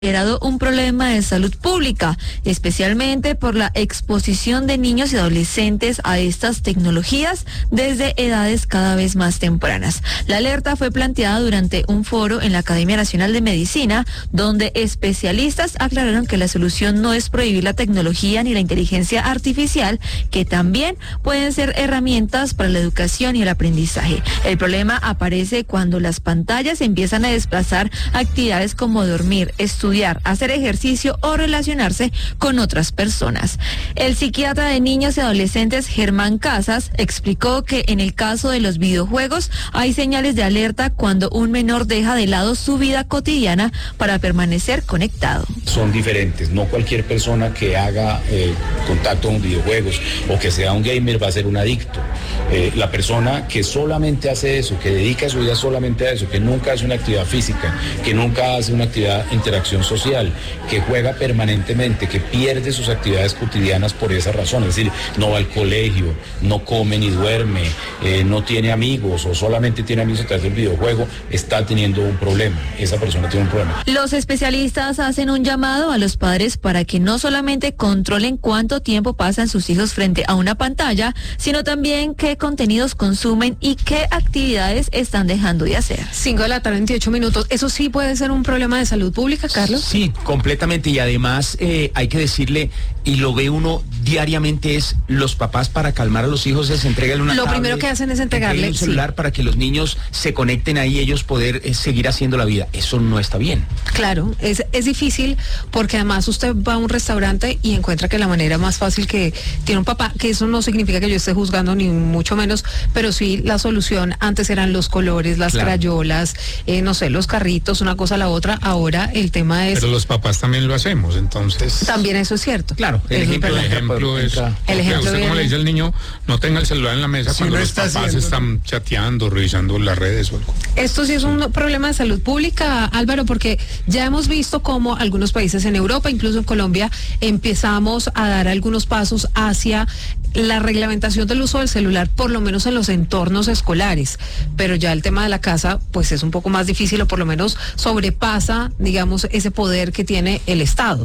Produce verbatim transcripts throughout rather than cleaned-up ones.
generado un problema de salud pública, especialmente por la exposición de niños y adolescentes a estas tecnologías desde edades cada vez más tempranas. La alerta fue planteada durante un foro en la Academia Nacional de Medicina, donde especialistas aclararon que la solución no es prohibir la tecnología ni la inteligencia artificial, que también pueden ser herramientas para la educación y el aprendizaje. El problema aparece cuando las pantallas empiezan a desplazar actividades como dormir, estudiar, hacer ejercicio o relacionarse con otras personas. El psiquiatra de niños y adolescentes Germán Casas explicó que en el caso de los videojuegos hay señales de alerta cuando un menor deja de lado su vida cotidiana para permanecer conectado. Son diferentes, no cualquier persona que haga eh, contacto con videojuegos o que sea un gamer va a ser un adicto. Eh, la persona que solamente hace eso, que dedica su vida solamente a eso, que nunca hace una actividad física, que nunca hace una actividad de interacción social, que juega permanentemente, que pierde sus actividades cotidianas por esa razón, es decir, no va al colegio, no come ni duerme, eh, no tiene amigos o solamente tiene amigos a través del videojuego, está teniendo un problema, esa persona tiene un problema. Los especialistas hacen un llamado a los padres para que no solamente controlen cuánto tiempo pasan sus hijos frente a una pantalla, sino también qué contenidos consumen y qué actividades están dejando de hacer. cinco de la tarde, veintiocho minutos. ¿Eso sí puede ser un problema de salud pública, Carlos? Sí, completamente, y además eh, hay que decirle, y lo ve uno diariamente, es los papás para calmar a los hijos es entregarle una Lo tablet, primero que hacen es entregarle un celular sí. para que los niños se conecten ahí, ellos poder eh, seguir haciendo la vida. Eso no está bien. Claro, es, es difícil porque además usted va a un restaurante y encuentra que la manera más fácil que tiene un papá, que eso no significa que yo esté juzgando ni mucho menos, pero sí la solución antes eran los colores, las Claro. crayolas, eh, no sé, los carritos, una cosa a la otra. Ahora el tema es... Pero los papás también lo hacemos, entonces... También eso es cierto. Claro, el Eso es ejemplo, verdad. El ejemplo es... entra- El porque ejemplo usted como viene- le dice al niño, no tenga el celular en la mesa Si cuando no los está papás haciendo- están chateando, revisando las redes o algo. Esto sí es un problema de salud pública, Álvaro, porque ya hemos visto cómo algunos países en Europa, incluso en Colombia, empezamos a dar algunos pasos hacia la reglamentación del uso del celular, por lo menos en los entornos escolares. Pero ya el tema de la casa, pues es un poco más difícil, o por lo menos sobrepasa, digamos, ese poder que tiene el Estado.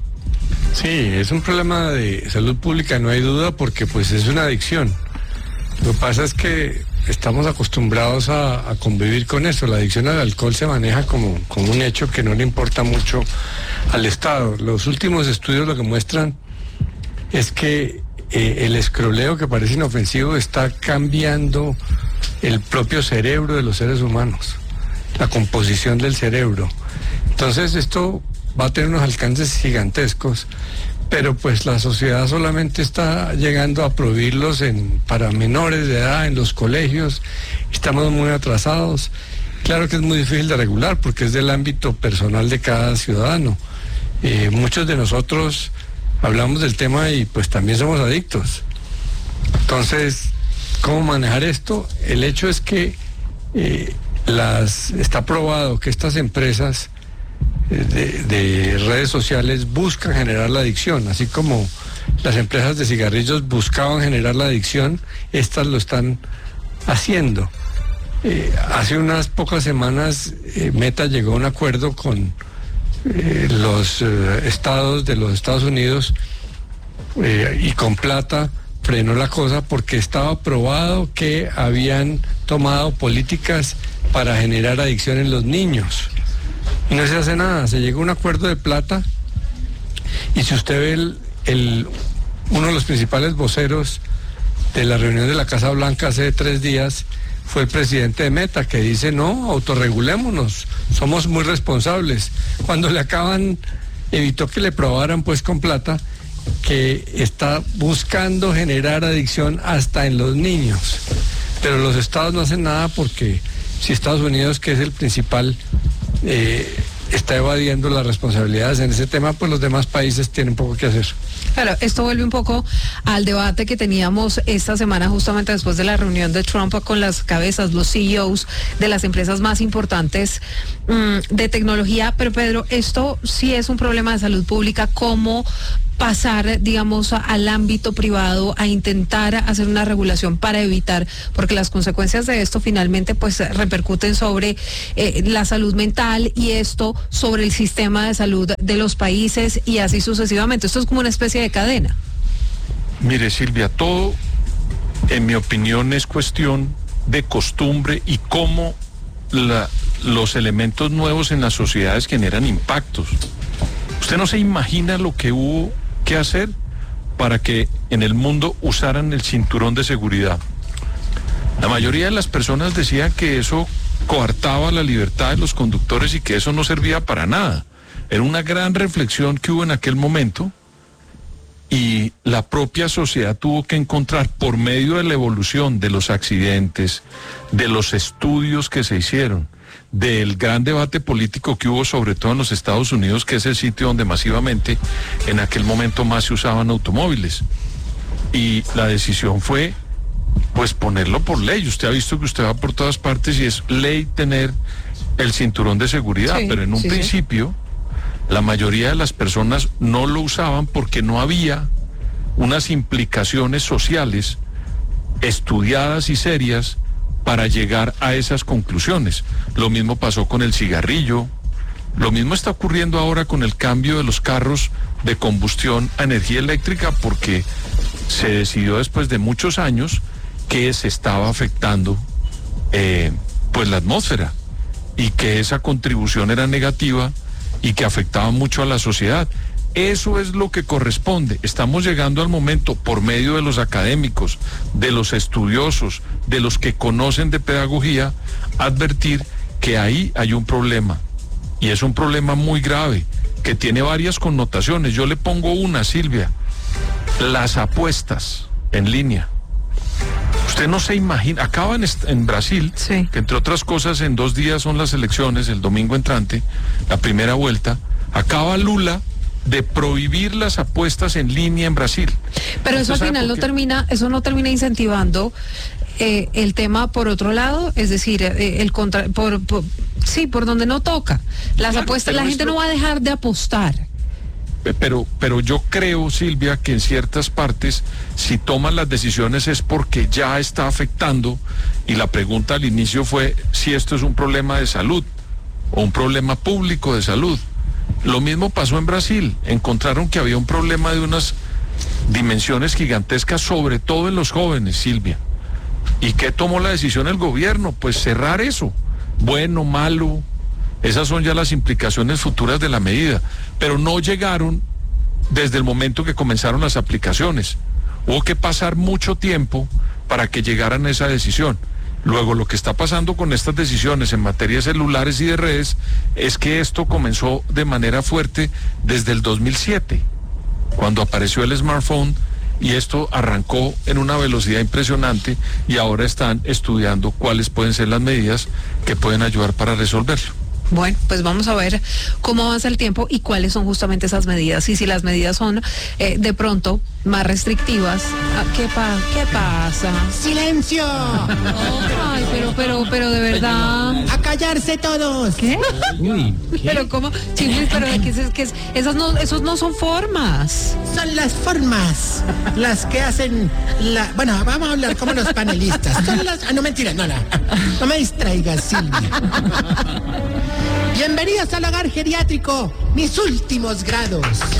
Sí, es un problema de salud pública, no hay duda, porque pues es una adicción. Lo que pasa es que estamos acostumbrados a, a convivir con eso. La adicción al alcohol se maneja como, como un hecho que no le importa mucho al Estado. Los últimos estudios lo que muestran es que eh, el escroleo, que parece inofensivo, está cambiando el propio cerebro de los seres humanos, la composición del cerebro. Entonces esto va a tener unos alcances gigantescos, pero pues la sociedad solamente está llegando a prohibirlos en, para menores de edad en los colegios. Estamos muy atrasados. Claro que es muy difícil de regular porque es del ámbito personal de cada ciudadano. Eh, muchos de nosotros hablamos del tema y pues también somos adictos. Entonces, ¿cómo manejar esto? El hecho es que eh, las, está probado que estas empresas De, de redes sociales buscan generar la adicción, así como las empresas de cigarrillos buscaban generar la adicción, estas lo están haciendo. Eh, hace unas pocas semanas eh, Meta llegó a un acuerdo con eh, los eh, estados de los Estados Unidos eh, y con plata frenó la cosa porque estaba probado que habían tomado políticas para generar adicción en los niños. Y no se hace nada, se llegó a un acuerdo de plata y si usted ve el, el, uno de los principales voceros de la reunión de la Casa Blanca hace tres días fue el presidente de Meta, que dice no, autorregulémonos, somos muy responsables. Cuando le acaban, evitó que le probaran pues con plata que está buscando generar adicción hasta en los niños. Pero los estados no hacen nada porque si Estados Unidos, que es el principal, eh, está evadiendo las responsabilidades en ese tema, pues los demás países tienen poco que hacer. Claro, esto vuelve un poco al debate que teníamos esta semana justamente después de la reunión de Trump con las cabezas, los C E Os de las empresas más importantes mmm, de tecnología. Pero Pedro, esto sí es un problema de salud pública. ¿Cómo pasar, digamos, a- al ámbito privado a intentar hacer una regulación para evitar, porque las consecuencias de esto finalmente pues repercuten sobre eh, la salud mental y esto sobre el sistema de salud de los países y así sucesivamente? Esto es como una especie de cadena. Mire, Silvia, todo, en mi opinión, es cuestión de costumbre y cómo la, los elementos nuevos en las sociedades generan impactos. Usted no se imagina lo que hubo que hacer para que en el mundo usaran el cinturón de seguridad. La mayoría de las personas decían que eso coartaba la libertad de los conductores y que eso no servía para nada. Era una gran reflexión que hubo en aquel momento y la propia sociedad tuvo que encontrar, por medio de la evolución de los accidentes, de los estudios que se hicieron, del gran debate político que hubo sobre todo en los Estados Unidos, que es el sitio donde masivamente en aquel momento más se usaban automóviles. Y la decisión fue pues ponerlo por ley. Usted ha visto que usted va por todas partes y es ley tener el cinturón de seguridad, Sí, pero en un sí, sí. principio la mayoría de las personas no lo usaban porque no había unas implicaciones sociales estudiadas y serias para llegar a esas conclusiones. Lo mismo pasó con el cigarrillo, lo mismo está ocurriendo ahora con el cambio de los carros de combustión a energía eléctrica, porque se decidió después de muchos años que se estaba afectando eh, pues la atmósfera y que esa contribución era negativa y que afectaba mucho a la sociedad. Eso es lo que corresponde. Estamos llegando al momento, por medio de los académicos, de los estudiosos, de los que conocen de pedagogía, advertir que ahí hay un problema. Y es un problema muy grave, que tiene varias connotaciones. Yo le pongo una, Silvia. Las apuestas en línea. Usted no se imagina, acaba en, est- en Brasil, Sí. que entre otras cosas en dos días son las elecciones, el domingo entrante, la primera vuelta, acaba Lula de prohibir las apuestas en línea en Brasil. Pero eso al ¿Usted sabe final por no qué? termina, eso no termina incentivando eh, el tema por otro lado, es decir, eh, el contra, por, por- sí, por donde no toca. Las Claro, apuestas, pero la gente esto- no va a dejar de apostar. Pero, pero yo creo, Silvia, que en ciertas partes, si toman las decisiones es porque ya está afectando, y la pregunta al inicio fue si esto es un problema de salud o un problema público de salud. Lo mismo pasó en Brasil, encontraron que había un problema de unas dimensiones gigantescas, sobre todo en los jóvenes, Silvia. ¿Y qué tomó la decisión el gobierno? Pues cerrar eso, bueno, malo. Esas son ya las implicaciones futuras de la medida, pero no llegaron desde el momento que comenzaron las aplicaciones. Hubo que pasar mucho tiempo para que llegaran a esa decisión. Luego, lo que está pasando con estas decisiones en materia de celulares y de redes es que esto comenzó de manera fuerte desde el dos mil siete, cuando apareció el smartphone, y esto arrancó en una velocidad impresionante y ahora están estudiando cuáles pueden ser las medidas que pueden ayudar para resolverlo. Bueno, pues vamos a ver cómo avanza el tiempo y cuáles son justamente esas medidas. Y si las medidas son eh, de pronto más restrictivas, ah, ¿qué, pa ¿qué pasa? ¡Silencio! Ay, pero, pero, pero de verdad. ¡A callarse todos! ¿Qué? Uy, ¿qué? Pero cómo, Chiflis, pero ¿qué es, qué es? Esas no, esos no son formas. Son las formas las que hacen la... Bueno, vamos a hablar como los panelistas. Son las... Ah, no, mentira, no, no. No me distraigas, Silvia. Bienvenidos al hogar geriátrico, mis últimos grados.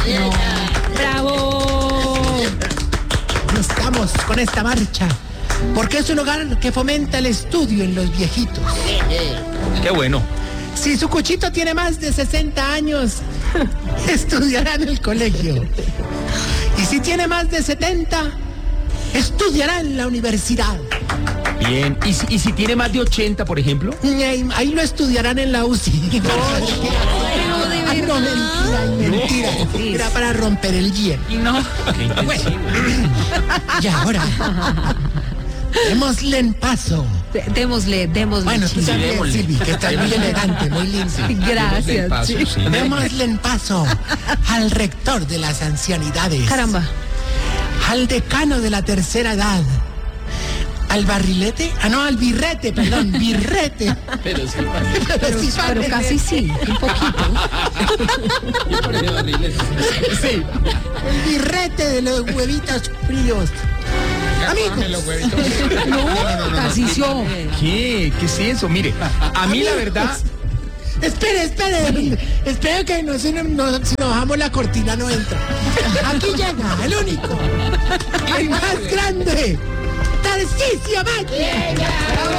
¡Bravo! Estamos con esta marcha, porque es un hogar que fomenta el estudio en los viejitos. Qué bueno. Si su cuchito tiene más de sesenta años, estudiará en el colegio. Y si tiene más de setenta, estudiará en la universidad. Bien. ¿Y si, y si tiene más de ochenta, por ejemplo? Y ahí, ahí lo estudiarán en la U C I. Pero de Ay, no, verdad. mentira, mentira. Era para romper el hielo. No. Bueno, y ahora, démosle en paso. D- Démosle, démosle. Bueno, tú Chiflis. también, démosle. Silvi, que estás muy elegante, muy lindo. Gracias. Paso, sí. sí. Démosle en paso al rector de las ancianidades. Caramba. Al decano de la tercera edad. ¿Al barrilete? Ah, no, al birrete, perdón, birrete. Pero sí, Pero, sí pero parece. casi sí, un poquito. Sí. El birrete de los huevitos fríos. Bájame los huevitos fríos. No, no, no, no, Tarcisio. ¿Qué? ¿Qué es eso? Mire, a mí la verdad... Espere, espere. Espere que no, si, no, no, si nos bajamos la cortina no entra. Aquí llega el único, el más grande, Tarcisio Maya.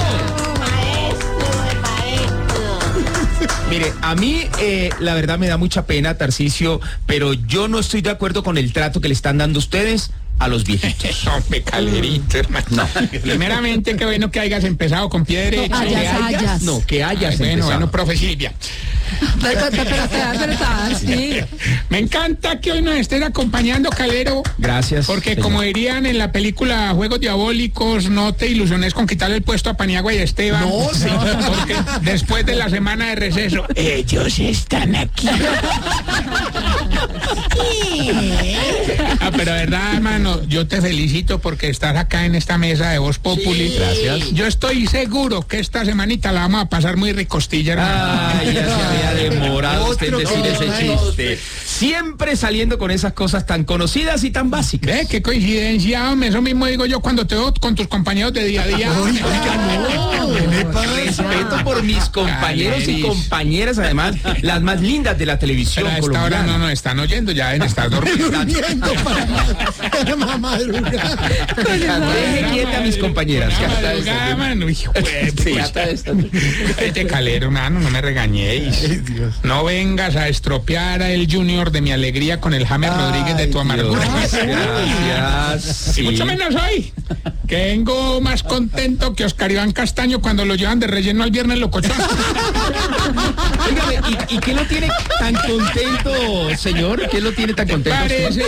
Mire, a mí eh, la verdad me da mucha pena, Tarcisio, pero yo no estoy de acuerdo con el trato que le están dando ustedes a los viejitos. Hombre, Calerito, hermano. No. Primeramente, qué bueno que hayas empezado con pie derecho. No, hayas, que hayas, hayas. no, que hayas Ay, bueno, empezado. bueno, profe Silvia. Pero, pero, pero, pero, pero, sí. Me encanta que hoy nos estén acompañando, Calero. Gracias. Porque señor. como dirían en la película Juegos Diabólicos, no te ilusiones con quitarle el puesto a Paniagua y Esteban. No, señor. Porque después de la semana de receso, ellos están aquí. Ah, pero de verdad, hermano, yo te felicito porque estás acá en esta mesa de Voz Populi. Sí. Gracias. Yo estoy seguro que esta semanita la vamos a pasar muy ricostilla, hermano. Ay, ya se había demorado usted en Otro decir ese que- chiste. Siempre saliendo con esas cosas tan conocidas y tan básicas. ¿Ve? Qué coincidencia, hombre. Eso mismo digo yo cuando te veo con tus compañeros de día a día. Respeto por mis compañeros y Caleris. compañeras, además, las más lindas de la televisión Pero a esta hora colombiana. no nos están oyendo, ya deben estar dormidos. Durmiendo para más madrugar. Deje quieta a mis compañeras. Una que hasta madrugada, esta- mano, hijo de Sí, pucha. hasta esta- Este Calero, mano, no me regañéis. No vengas a estropear a el Junior de mi alegría con el James Ay, Rodríguez de tu amargura. Gracias. Y mucho Sí. menos hoy, que vengo más contento que Oscar Iván Castaño cuando lo llevan de relleno al viernes locochón. Óigame, ¿y, ¿y qué lo tiene tan contento, señor? ¿Qué lo tiene tan contento? Parece,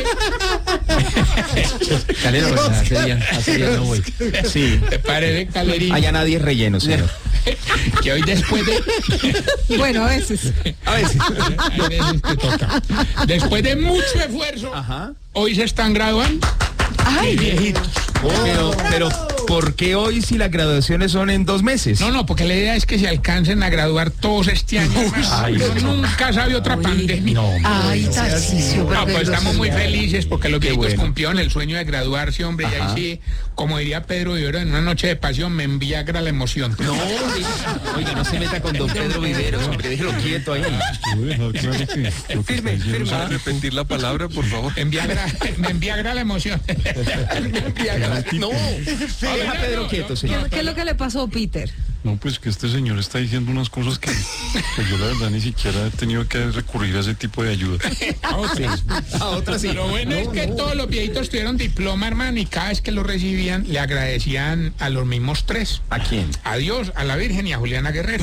Calero, hace días, hace días no voy. Sí. ¿te parece, Calerito? Allá nadie es relleno, señor. Que hoy después de... Bueno, a veces. A veces. Hay veces que toca. Después de mucho esfuerzo, Ajá. hoy se están graduando. Ay, Viejitos. Pero, pero, ¿por qué hoy si las graduaciones son en dos meses? No, no, porque la idea es que se alcancen a graduar todos este año. Ay, Uno nunca sabe otra pandemia. No, ay, Tarcisio. pues pero- estamos muy felices porque los viejitos bueno. cumplieron el sueño de graduarse, hombre. Y Ajá. ahí sí, como diría Pedro Vivero, en una noche de pasión me enviagra la emoción. No, oiga, no se meta con don Pedro Viveros, hombre, déjelo quieto ahí. Firme, firme. ¿Puede repetir la palabra, por favor? Enviagra, me enviagra la emoción. No, deja a Pedro quieto, señor. ¿Qué es lo que le pasó, Peter? No, pues que este señor está diciendo unas cosas que, que yo la verdad ni siquiera he tenido que recurrir a ese tipo de ayuda. A otras. A otra sí. Lo bueno es que todos los viejitos tuvieron diploma, hermano, y cada vez que lo recibían le agradecían a los mismos tres. ¿A quién? A Dios, a la Virgen y a Juliana Guerrero.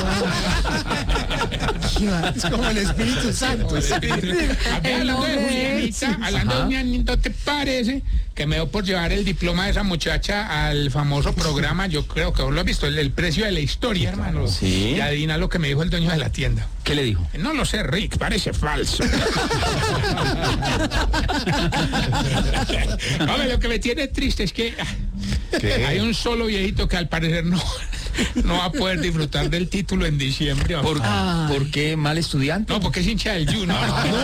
Es como el Espíritu Santo. Hablando de Julianita, hablando de Julianita, ¿te parece que me dio por llevar el diploma de esa muchacha al famoso programa? Yo creo que vos lo has visto, el, el precio de la historia, hermano. Sí. Y adivina lo que me dijo el dueño de la tienda. ¿Qué le dijo? No lo sé, Rick, parece falso. Hombre, lo que me tiene triste es que ¿Qué? hay un solo viejito que al parecer no, no va a poder disfrutar del título en diciembre. ¿Por, ¿por qué mal estudiante? No, porque es hincha del Junior.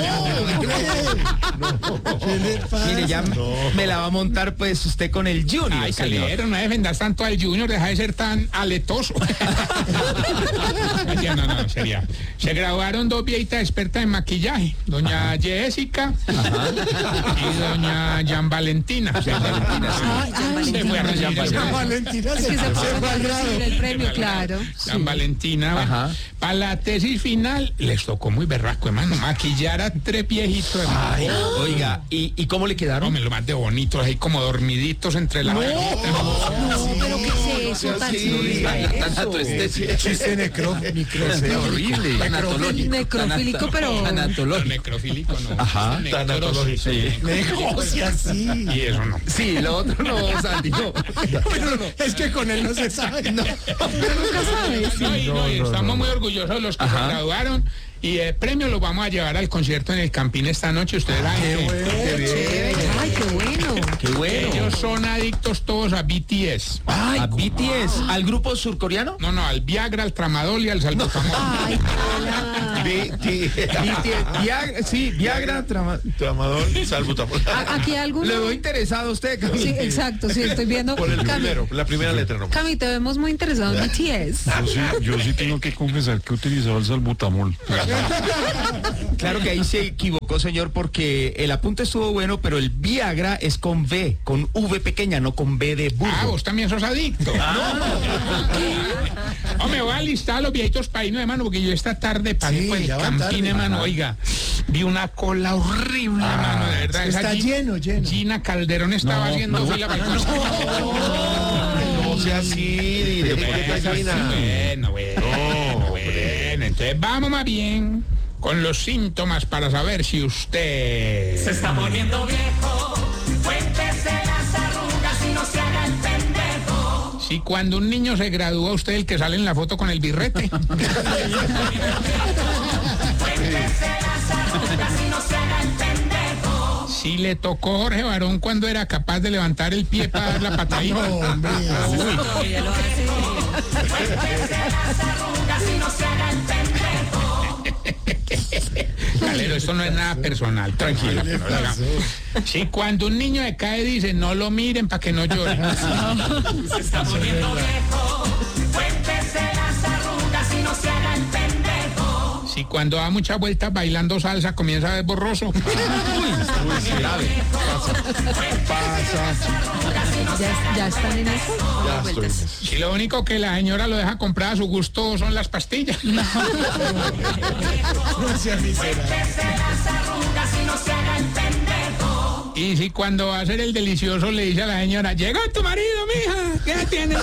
Mire, ya me la va a montar pues usted con el Junior, Ay, señor. Calero, no defendas tanto al Junior, deja de ser tan aletoso. Ya, no, no, sería. Se graduaron dos viejitas expertas en maquillaje, doña Jessica y doña Jan Valentina. Jan Valentina, sí. Se fue a recibir el premio. Valentina Es se que se fue fue al a grado. recibir el premio, claro. San Valentina, bueno, Ajá. para la tesis final les tocó muy berraco, hermano, maquillar a tres viejitos, hermano. Ay, oiga, ¿y, ¿y cómo le No, quedaron? me lo más de bonitos, ahí como dormiditos entre la... No, pero ¿qué es eso, Tarcisio? Chiste necro, micro, horrible. Necrofílico, pero... Los necrofílicos, no. Ajá. Necros, sí. negocia así. Y eso no. Sí, lo otro no, Santi, no. Bueno, es que con él no se sabe. No. Nunca sabes. No, y, no, y estamos muy orgullosos de los que Ajá. se graduaron y el premio lo vamos a llevar al concierto en el Campín esta noche. Ustedes saben que Ay, qué bueno. Qué bueno. ellos son adictos todos a B T S. Ay, ¿a B T S? ¿Al grupo surcoreano? No, no, al Viagra, al Tramadol y al Salbutamol. Ay, hola. Di- di- Viagra, sí, Viagra, trama- Tramador, salbutamol. A- Aquí alguno. le veo interesado a usted, Cami. Sí, exacto, sí, estoy viendo. Por el Cami, primero, la primera letra nomás. Cami, te vemos muy interesado en B T S. Yo sí, yo sí tengo que confesar que he utilizado el salbutamol. Claro que ahí se equivocó, señor, porque el apunte estuvo bueno, pero el Viagra es con V, con V pequeña, no con B de burro. Ah, vos también sos adicto. No, me voy a listar a los viejitos paínos, hermano, porque yo esta tarde pasé Sí, por el ya van Campín, tarde. hermano, oiga, vi una cola horrible, hermano, de verdad. Está Esa Gi- lleno, lleno. Gina Calderón estaba haciendo fila para el concierto. No sea así, de Bueno, bueno, bueno, bueno, entonces vamos más bien con los síntomas para saber si usted... Se está poniendo viejo, cuéntese las arrugas y no se haga el pendejo. Si cuando un niño se gradúa, usted el que sale en la foto con el birrete. Cuéntese las arrugas y no se haga el pendejo. Si le tocó Jorge Barón cuando era capaz de levantar el pie para dar la patadita. No, hombre. Cuéntese las arrugas y no se haga el pendejo. Calero, esto no es nada personal, tranquilo. ¿Qué le no lo hagamos. Si cuando un niño se cae dice, no lo miren para que no llore. Se está poniendo viejo, cuéntese las arrugas y no se haga el pendejo. Si cuando da muchas vueltas bailando salsa comienza a ver borroso. ¿Ya, ya están en eso? Ya estoy en eso. Si lo único que la señora lo deja comprar a su gusto son las pastillas. No sea miserable. Cuéntese las arrugas y no se haga el pendejo. Y si cuando va a hacer el delicioso le dice a la señora, llegó tu marido, mija, ¿qué tienes?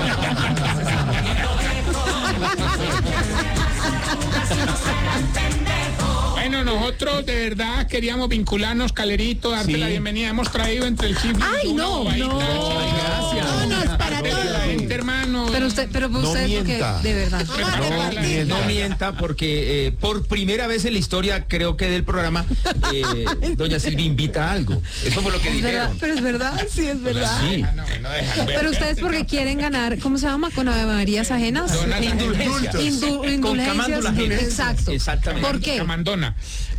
Bueno, nosotros de verdad queríamos vincularnos, Calerito, darte Sí. la bienvenida. Hemos traído entre el chifle Ay, y una no, bobadita. no. Gracias. No, no, es para De la todo. gente, hermano. Pero usted, pero No usted, porque mienta. de verdad. Preparada la gente. No mienta, porque eh, por primera vez en la historia, creo que del programa, eh, doña Silvia invita a algo. Eso fue lo que Es verdad, dijeron. pero es verdad, sí, es verdad. Sí. Ah, no, no dejan ver. Pero ustedes porque quieren ganar, ¿cómo se llama? Con Ave Marías ajenas. Donas Indulgencias. Indu- Con indulgencias. camándula ajena. Exacto. Exactamente. ¿Por qué? Camandona.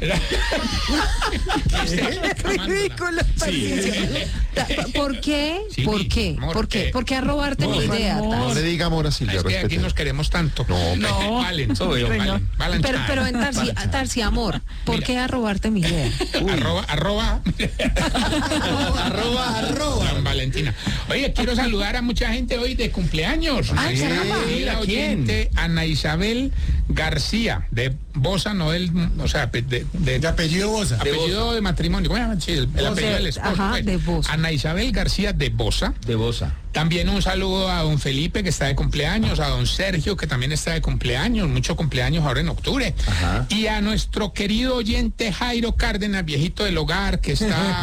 Ridículo, Patricio. ¿Por qué? Sí, ¿Por qué? amor, ¿Por qué? eh, ¿Por qué a robarte mi idea? No le diga amor a Silvia, Es que aquí respete. nos queremos tanto. No, no. Valen, Obvio. valen, valen Pero, chao. pero en Tarsi, Tarsi, amor, ¿por Mira. qué a robarte mi idea? Arroba, arroba. Arroba, arroba. San Valentina. Oye, quiero saludar a mucha gente hoy de cumpleaños. Ay, caramba. Y la ¿A quién? oyente Ana Isabel García, de Bosa, no del, o sea, de, de, De apellido Bosa. apellido de matrimonio. ¿Cómo se llama? Sí, el, el Bosa. apellido del esposo. Ajá, pues. de Bosa. Ana Isabel García de Bosa. De Bosa. También un saludo a don Felipe, que está de cumpleaños, a don Sergio, que también está de cumpleaños, mucho cumpleaños ahora en octubre. Ajá. Y a nuestro querido oyente Jairo Cárdenas, viejito del hogar, que está...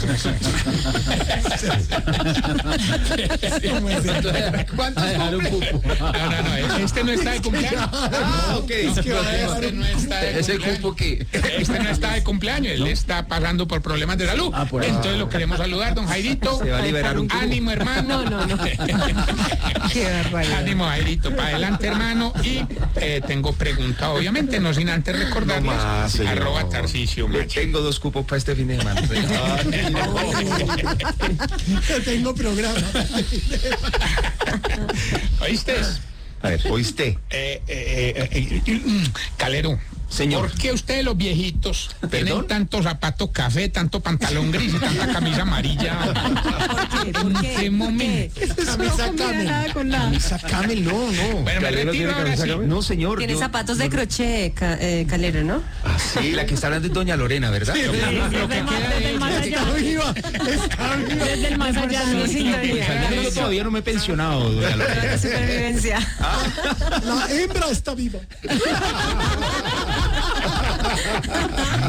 ¿Cuántos cupo? No, no, no, este no está de cumpleaños. Ah, ok. que va a dejar Este no está de Ese cumpleaños. cupo que... Este no está de cumpleaños, él está pasando por problemas de salud. Ah, por eso. Entonces lo queremos saludar, don Jairito. Se va a liberar un cupo. Ánimo, hermano. No, no, no. Qué barbaridad. Ánimo, Jairito, para adelante, hermano. Y eh, tengo pregunta, obviamente, no sin antes recordarles. No más, señor. Arroba Tarcisio Le Macho. tengo dos cupos para este fin de semana. Que tengo programa. ¿Oíste? A ver, ¿oíste? Eh, eh, eh, eh, mm, Calero. Señor. ¿Por qué ustedes los viejitos tienen ¿Perdón? tanto zapato café, tanto pantalón gris y tanta camisa amarilla? ¿En qué momento? Camisa Camel. Nada con nada. Sácame, no, no. Bueno, me retiro ahora sí. No, señor. Tiene yo- zapatos de crochet, ca- eh, Calero, ¿no? Ah, sí, la que está hablando es doña Lorena, ¿verdad? Lo que queda de ella. Está viva. Está viva. Desde el más allá. Reforzando sintonía. Calero, yo todavía no me he pensionado, doña Lorena. De supervivencia. La hembra está viva.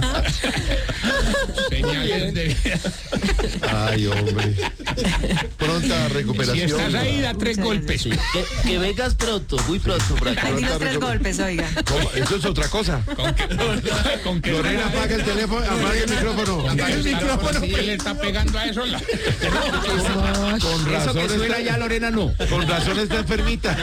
Señales de vida. Ay, hombre. Pronta recuperación. Si estás ahí, da tres golpes. Que, que vengas pronto, muy pronto, Frank. Aquí los tres golpes, oiga. ¿Cómo? Eso es otra cosa. Con que, con que Lorena, apaga el teléfono, apaga el micrófono. Apaga el micrófono. Si él está pegando a eso. La... Con razón Eso que suena está, ya, Lorena, no. con razón está enfermita.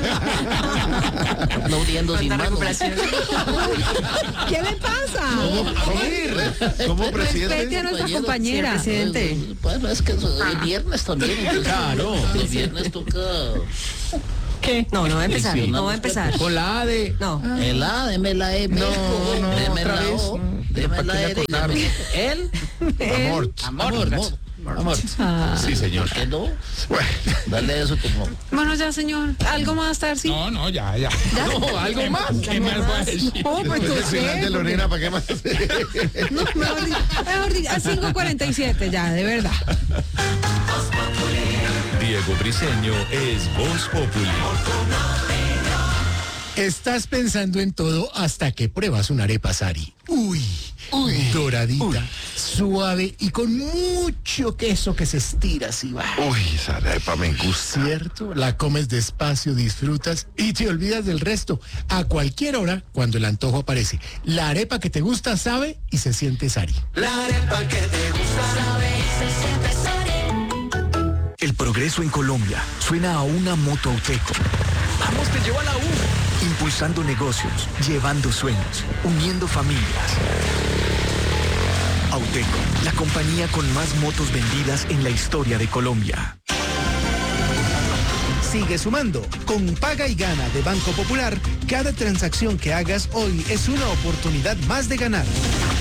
No muriendo sin Pronta manos. recuperación. ¿Qué le pasa? ¿Cómo Respete a presidente? nuestra compañera. Señor presidente. Bueno, es que es el viernes también. entonces, Claro. El viernes toca. ¿Qué? No, no va a empezar, Sí, no va a empezar. Con la A de... No. El A, deme la E. No, no, deme otra la vez. O. No, Deme ¿para la qué le E. de- acordaron? Él. Amor. Amor. Amor. Amor. Sí, señor. ¿Por qué no? Bueno. Dale eso como. Bueno, ya, señor. ¿Algo más, Tarsi? No, no, ya, ya. No, algo más. ¿Qué más va a decir? Oh, pues Después no del final sé. de Lorena, ¿para qué más? No, mejor dicho, mejor dicho, a cinco cuarenta y siete ya, de verdad. Diego Briseño es Voz Populi. Estás pensando en todo hasta que pruebas una arepa Sari. Uy, doradita, suave y con mucho queso que se estira así va. Uy, esa arepa me gusta. ¿Cierto? La comes despacio, disfrutas y te olvidas del resto. A cualquier hora, cuando el antojo aparece. La arepa que te gusta sabe y se siente Sari. La arepa que te gusta sabe y se siente Sari. El progreso en Colombia suena a una moto Auteco. Vamos, te llevo a la U. Impulsando negocios, llevando sueños, uniendo familias. Auteco, la compañía con más motos vendidas en la historia de Colombia. Sigue sumando. Con Paga y Gana de Banco Popular, cada transacción que hagas hoy es una oportunidad más de ganar.